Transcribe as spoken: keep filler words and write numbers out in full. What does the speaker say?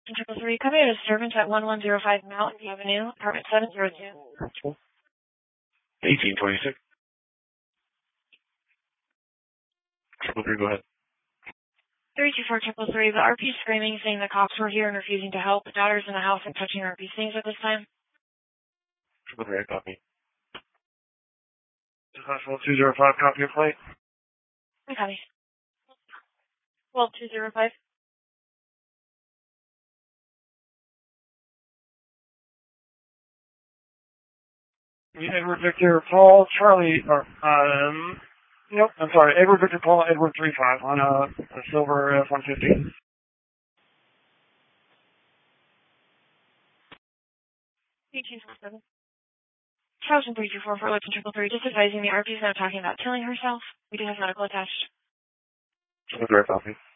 Triple three, come here, disturbance at one one zero five Mountain Avenue, apartment seven zero two. eighteen twenty-six. Triple three, go ahead. three two four triple three, the R P screaming, saying the cops were here and refusing to help. The daughter's in the house and touching R P things at this time. Triple three, I copy. Hospital two zero five, copy of flight. I copy. Well, two zero five. Edward Victor Paul Charlie, or, um, nope, I'm sorry, Edward Victor Paul Edward three five on a, a silver F one fifty. eighteen twenty-seven. Thousand three two four for Lipton triple three, just advising the R P is now talking about killing herself. We do have medical attached. Triple three, copy.